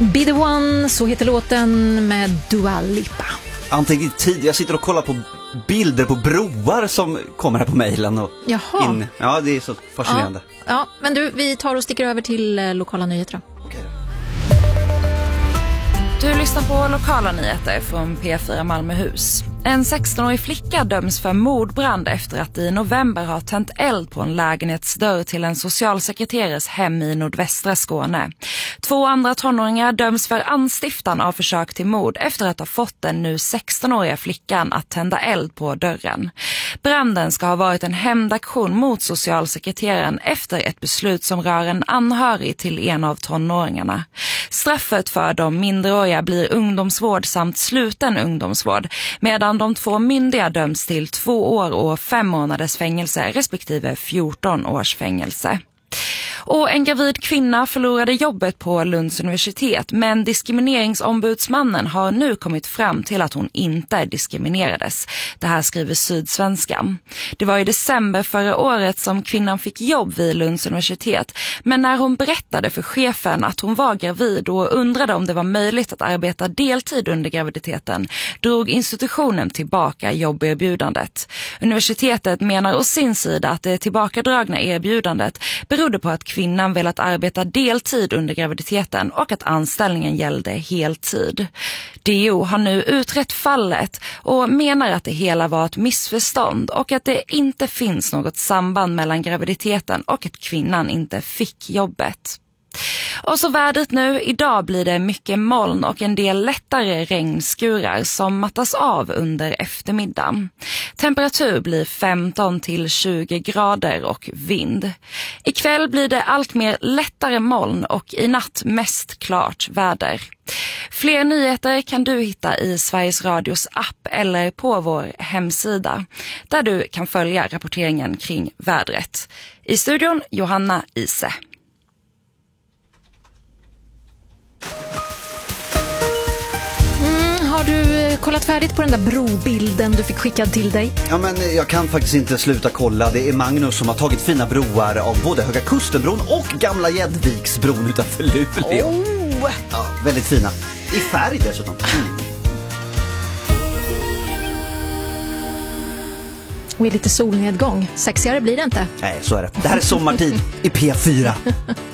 Be the One, så heter låten med Dua Lipa. Antingen tid, jag sitter och kollar på bilder på broar som kommer här på mejlen och in. Ja, det är så fascinerande. Ja, men du, vi tar och sticker över till lokala nyheter. Okej. Du lyssnar på lokala nyheter från P4 Malmöhus. En 16-årig flicka döms för mordbrand efter att i november ha tänt eld på en lägenhetsdörr till en socialsekreterares hem i nordvästra Skåne. 2 andra tonåringar döms för anstiftan av försök till mord efter att ha fått den nu 16-åriga flickan att tända eld på dörren. Branden ska ha varit en hämndaktion mot socialsekreteraren efter ett beslut som rör en anhörig till en av tonåringarna. Straffet för de minderåriga blir ungdomsvård samt sluten ungdomsvård, medan de 2 myndiga döms till 2 år och 5 månaders fängelse respektive 14 års fängelse. Och en gravid kvinna förlorade jobbet på Lunds universitet, men diskrimineringsombudsmannen har nu kommit fram till att hon inte diskriminerades. Det här skriver Sydsvenskan. Det var i december förra året som kvinnan fick jobb vid Lunds universitet, men när hon berättade för chefen att hon var gravid och undrade om det var möjligt att arbeta deltid under graviditeten, drog institutionen tillbaka jobberbjudandet. Universitetet menar å sin sida att det tillbakadragna erbjudandet berodde på att kvinnan velat arbeta deltid under graviditeten och att anställningen gällde heltid. DO har nu utrett fallet och menar att det hela var ett missförstånd och att det inte finns något samband mellan graviditeten och att kvinnan inte fick jobbet. Och så vädret nu. Idag blir det mycket moln och en del lättare regnskurar som mattas av under eftermiddagen. Temperatur blir 15 till 20 grader och vind. Ikväll blir det allt mer lättare moln och i natt mest klart väder. Fler nyheter kan du hitta i Sveriges Radios app eller på vår hemsida, där du kan följa rapporteringen kring vädret. I studion Johanna Ise. Har du kollat färdigt på den där brobilden du fick skickad till dig? Ja, men jag kan faktiskt inte sluta kolla. Det är Magnus som har tagit fina broar av både Höga Kustenbron och Gamla Gäddviksbron utanför Luleå. Ja, väldigt fina. I färg dessutom. Och i lite solnedgång. Sexigare blir det inte. Nej, så är det. Det här är sommartid i P4.